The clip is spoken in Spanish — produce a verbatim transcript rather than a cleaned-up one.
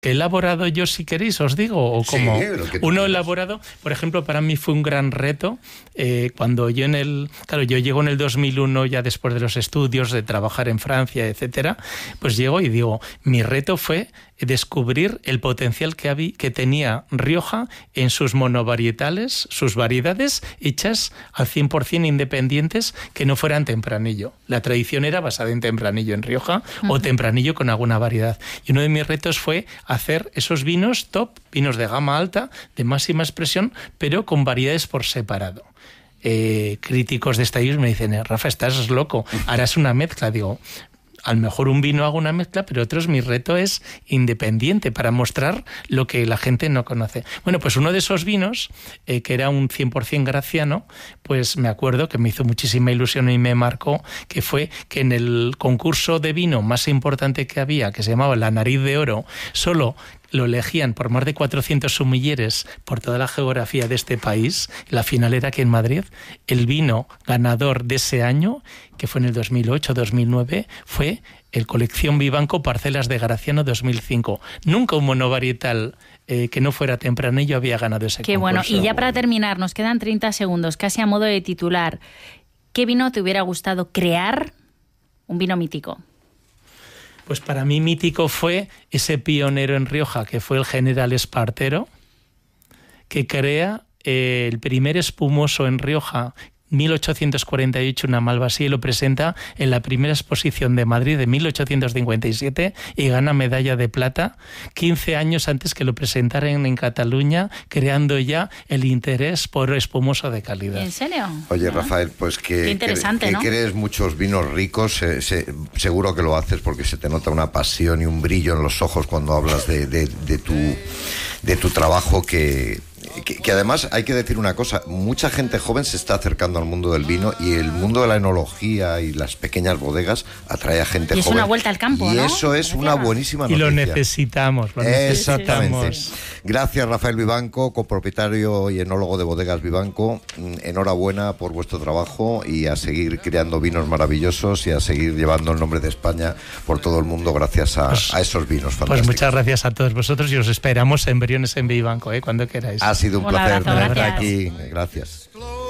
¿Qué he elaborado yo, si queréis, os digo? ¿O cómo? Sí, lo que tú Uno quieras. elaborado, por ejemplo, para mí fue un gran reto, eh, cuando yo en el... Claro, yo llego en el dos mil uno, ya después de los estudios, de trabajar en Francia, etcétera, pues llego y digo, mi reto fue descubrir el potencial que, había, que tenía Rioja en sus monovarietales, sus variedades hechas al cien por ciento independientes, que no fueran tempranillo. La tradición era basada en tempranillo en Rioja, uh-huh, o tempranillo con alguna variedad. Y uno de mis retos fue hacer esos vinos top, vinos de gama alta, de máxima expresión, pero con variedades por separado. Eh, críticos de estallos me dicen, Rafa, estás loco, harás una mezcla. Digo, a lo mejor un vino hago una mezcla, pero otros mi reto es independiente, para mostrar lo que la gente no conoce. Bueno, pues uno de esos vinos, eh, que era un cien por ciento graciano, pues me acuerdo que me hizo muchísima ilusión y me marcó, que fue que en el concurso de vino más importante que había, que se llamaba La Nariz de Oro, solo lo elegían por más de cuatrocientos sumilleres por toda la geografía de este país. La final era aquí en Madrid. El vino ganador de ese año, que fue en el dos mil ocho dos mil nueve, fue el Colección Vivanco Parcelas de Graciano dos mil cinco. Nunca un monovarietal eh, que no fuera tempranillo había ganado ese Qué concurso. Qué bueno. Y ya para terminar, nos quedan treinta segundos, casi a modo de titular. ¿Qué vino te hubiera gustado crear? Un vino mítico. Pues para mí mítico fue ese pionero en Rioja, que fue el General Espartero, que crea eh, el primer espumoso en Rioja, mil ochocientos cuarenta y ocho, una Malvasía, y lo presenta en la primera exposición de Madrid de mil ochocientos cincuenta y siete y gana medalla de plata quince años antes que lo presentaran en Cataluña, creando ya el interés por espumoso de calidad. ¿En serio? Oye, ¿No? Rafael, pues que, Qué interesante, que, ¿no? que crees muchos vinos ricos, se, se, seguro que lo haces porque se te nota una pasión y un brillo en los ojos cuando hablas de, de, de, tu, de tu trabajo que... Que, que además hay que decir una cosa, mucha gente joven se está acercando al mundo del vino y el mundo de la enología y las pequeñas bodegas atrae a gente y es joven. Una vuelta al campo, y ¿no? eso es una buenísima noticia. Y lo necesitamos, lo necesitamos. Exactamente. Gracias, Rafael Vivanco, copropietario y enólogo de Bodegas Vivanco. Enhorabuena por vuestro trabajo y a seguir creando vinos maravillosos y a seguir llevando el nombre de España por todo el mundo gracias a, pues, a esos vinos fantásticos. Pues muchas gracias a todos vosotros y os esperamos en Briones en Vivanco, ¿eh? Cuando queráis. Ha sido un, un placer abrazo, estar gracias. aquí. Gracias.